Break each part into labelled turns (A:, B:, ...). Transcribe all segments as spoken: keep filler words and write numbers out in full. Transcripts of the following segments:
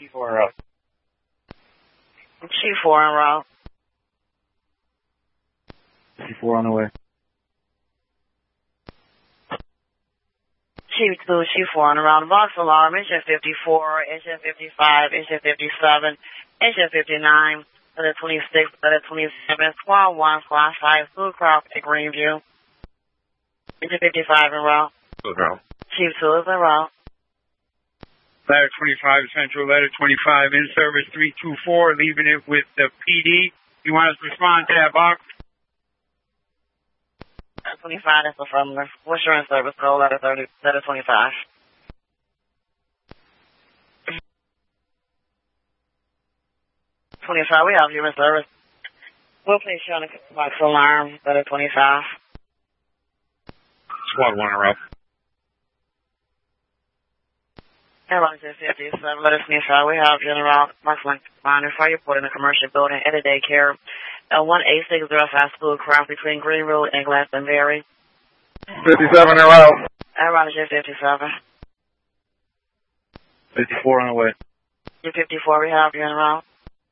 A: four en route.
B: Chief four en route.
A: fifty-four on the way.
B: Chief two, Chief four on the route. Box alarm, engine fifty-four, engine fifty-five, engine fifty-seven, engine fifty-nine, letter twenty-six, letter twenty-seven, squad one, squad five, Schoolcraft at Greenview. Engine fifty-five en route.
A: Good route.
B: Chief two is en route.
C: Ladder twenty-five, Central, Ladder twenty-five, in service three two four, leaving it with the P D. You want us to respond to that box?
B: Letter twenty-five, that's affirmative. What's your in-service code? Letter thirty, letter twenty-five. twenty-five, we have you in service. We'll place you on the box alarm, letter twenty-five.
A: Squad one en route.
B: Airline fifty-seven, letter twenty-five, we have you in the route. Box line fire report in the commercial building at a daycare. L one eight six zero five Schoolcraft between Green Road and Glastonbury.
A: fifty-seven en route.
B: Airline fifty-seven.
A: fifty-four on the way.
B: U fifty-four, we have you in the route.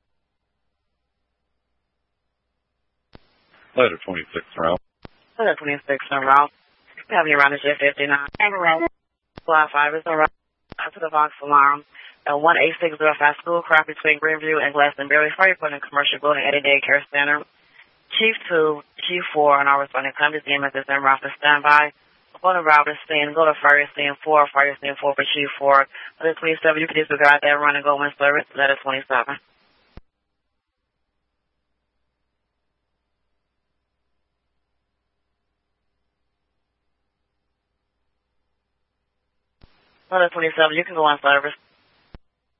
A: Letter twenty-six en route.
B: Letter twenty-six en route. We have you around the fifty-nine. En route. Squad five is en route. To the box alarm. L one eight six zero five Schoolcraft between Greenview and Glastonbury. Fire report in the commercial building at a daycare center. Chief two, Chief four, and our responding come to the M S S en route to standby. Upon arrival to scene, go to fire scene four, fire scene four for Chief four. Letter twenty-seven, you can disregard that run and go in service. Letter twenty-seven. Letter twenty-seven, you can go on service.